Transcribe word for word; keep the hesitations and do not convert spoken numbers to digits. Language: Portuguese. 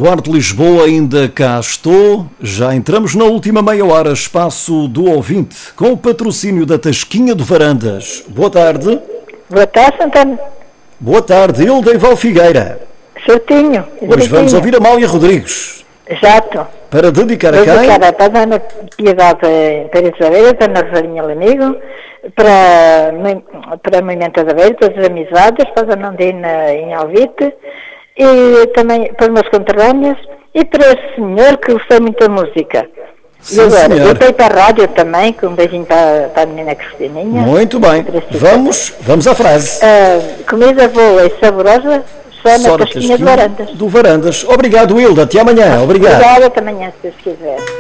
Duarte Lisboa, ainda cá estou. Já entramos na última meia hora, espaço do ouvinte, com o patrocínio da Tasquinha de Varandas. Boa tarde. Boa tarde, Santana. Boa tarde, Hilda e Val Figueira. Certinho. Hoje vamos ouvir a Amália Rodrigues. Exato. Para dedicar a Vou quem? dedicar para a Dona Piedade Pérez Aveira, para a Dona Rosarinha Lamigo, para, para a Moimenta da Beira, todas as amizades, para a Dona Andina em Alvite, e também para os meus conterrâneos, e para o senhor que gostou muito da música. Sim, e agora, senhor. eu tenho para a rádio também, com um beijinho para, para a menina Cristininha. Muito bem. Vamos, vamos à frase. Uh, comida boa e saborosa, só na Tasquinha de Varandas. Do Varandas. Obrigado, Hilda. Até amanhã. Obrigado. Obrigada, até amanhã, se Deus quiser.